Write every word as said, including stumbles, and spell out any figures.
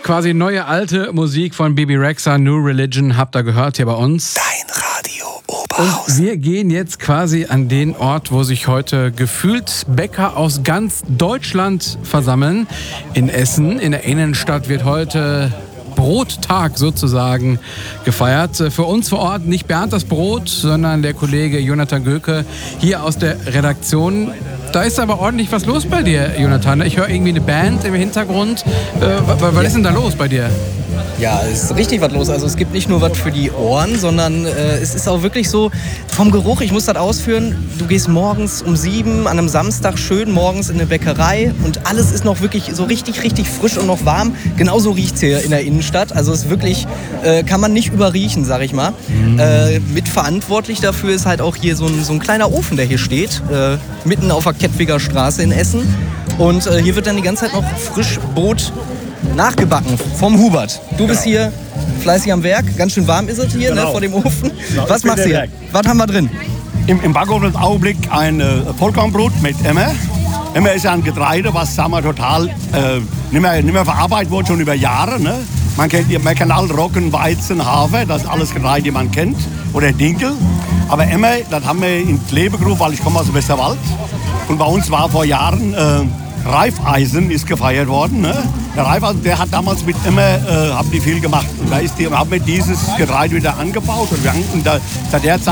quasi neue alte Musik von Bebe Rexha, New Religion, habt ihr gehört hier bei uns. Dein Radio Oberhausen. Und wir gehen jetzt quasi an den Ort, wo sich heute gefühlt Bäcker aus ganz Deutschland versammeln. In Essen, in der Innenstadt wird heute Brottag sozusagen gefeiert. Für uns vor Ort nicht Bernd das Brot, sondern der Kollege Jonathan Göke hier aus der Redaktion. Da ist aber ordentlich was los bei dir, Jonathan. Ich höre irgendwie eine Band im Hintergrund. Äh, was ja. ist denn da los bei dir? Ja, es ist richtig was los. Also es gibt nicht nur was für die Ohren, sondern äh, es ist auch wirklich so vom Geruch, ich muss das ausführen, du gehst morgens um sieben an einem Samstag schön morgens in eine Bäckerei und alles ist noch wirklich so richtig, richtig frisch und noch warm. Genauso riecht es hier in der Innenstadt. Also es ist wirklich, äh, kann man nicht überriechen, sag ich mal. Mhm. Äh, mitverantwortlich dafür ist halt auch hier so ein, so ein kleiner Ofen, der hier steht, äh, mitten auf der Kettwiger Straße in Essen. Und äh, hier wird dann die ganze Zeit noch frisch Brot nachgebacken vom Hubert. Du bist genau. hier fleißig am Werk. Ganz schön warm ist es hier, genau. ne, vor dem Ofen. Genau. Was machst du hier? Werk. Was haben wir drin? Im, im Backofen ist im Augenblick ein äh, Vollkornbrot mit Emmer. Emmer ist ja ein Getreide, was sagen wir, total äh, nicht, mehr, nicht mehr verarbeitet wurde, schon über Jahre. Ne? Man kennt, man kennt alle Roggen, Weizen, Hafer, das ist alles Getreide, die man kennt. Oder Dinkel. Aber Emmer, das haben wir in die Leben gerufen, weil ich komme aus dem Westerwald. Und bei uns war vor Jahren äh, Reifeisen ist gefeiert worden. Ne? Der Reifeisen, der hat damals mit immer, äh, haben die viel gemacht. Und da ist die, haben wir dieses Getreide wieder angebaut. Und wir haben da, seit der Zeit